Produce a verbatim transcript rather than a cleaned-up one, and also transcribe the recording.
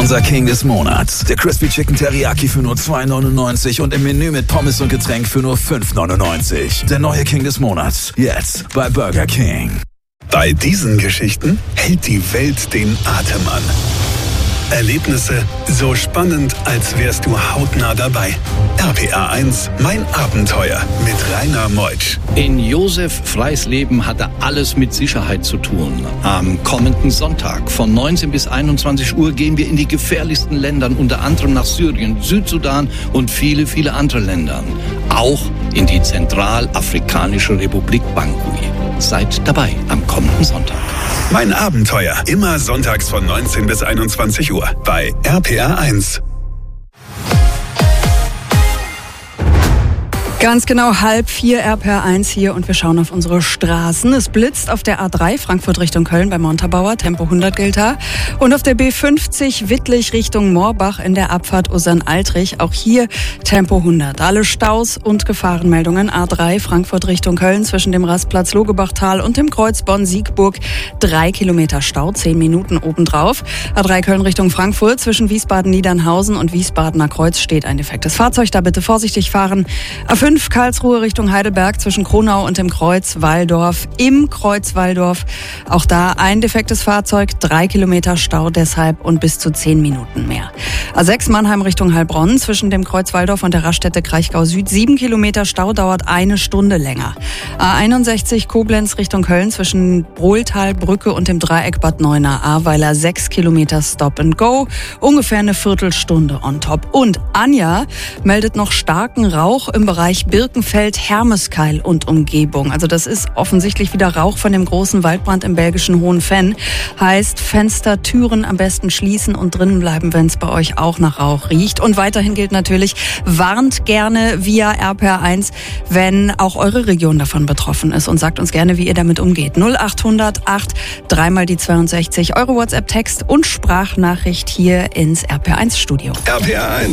Unser King des Monats. Der Crispy Chicken Teriyaki für nur zwei neunundneunzig und im Menü mit Pommes und Getränk für nur fünf neunundneunzig. Der neue King des Monats. Jetzt bei Burger King. Bei diesen Geschichten hält die Welt den Atem an. Erlebnisse so spannend, als wärst du hautnah dabei. R P R eins, mein Abenteuer mit Rainer Meutsch. In Josef Freis Leben hatte alles mit Sicherheit zu tun. Am kommenden Sonntag von neunzehn bis einundzwanzig Uhr gehen wir in die gefährlichsten Länder, unter anderem nach Syrien, Südsudan und viele, viele andere Länder. Auch in die Zentralafrikanische Republik Bangui. Seid dabei am kommenden Sonntag. Mein Abenteuer, immer sonntags von neunzehn bis einundzwanzig Uhr bei R P R eins. Ganz genau halb vier, R P R eins hier und wir schauen auf unsere Straßen. Es blitzt auf der A drei Frankfurt Richtung Köln bei Montabaur, Tempo hundert gilt da. Und auf der B fünfzig Wittlich Richtung Moorbach in der Abfahrt Usern-Altrich, auch hier Tempo hundert. Alle Staus und Gefahrenmeldungen. A drei Frankfurt Richtung Köln zwischen dem Rastplatz Logebachtal und dem Kreuz Bonn-Siegburg. Drei Kilometer Stau, zehn Minuten obendrauf. A drei Köln Richtung Frankfurt zwischen Wiesbaden-Niedernhausen und Wiesbadener Kreuz steht ein defektes Fahrzeug. Da bitte vorsichtig fahren. A fünf Karlsruhe Richtung Heidelberg zwischen Kronau und dem Kreuz Walldorf. Im Kreuz Walldorf auch da ein defektes Fahrzeug, drei Kilometer Stau deshalb und bis zu zehn Minuten mehr. A sechs Mannheim Richtung Heilbronn zwischen dem Kreuz Walldorf und der Raststätte Kraichgau Süd. Sieben Kilometer Stau, dauert eine Stunde länger. A einundsechzig Koblenz Richtung Köln zwischen Brohltalbrücke und dem Dreieck Bad Neuenahr-Ahrweiler. Sechs Kilometer Stop and Go, ungefähr eine Viertelstunde on top. Und Anja meldet noch starken Rauch im Bereich Birkenfeld, Hermeskeil und Umgebung. Also das ist offensichtlich wieder Rauch von dem großen Waldbrand im belgischen Hohenfenn. Heißt, Fenster, Türen am besten schließen und drinnen bleiben, wenn es bei euch auch nach Rauch riecht. Und weiterhin gilt natürlich, warnt gerne via R P R eins, wenn auch eure Region davon betroffen ist und sagt uns gerne, wie ihr damit umgeht. null acht hundert acht, dreimal die zweiundsechzig, eure WhatsApp-Text und Sprachnachricht hier ins R P R eins Studio. R P R eins.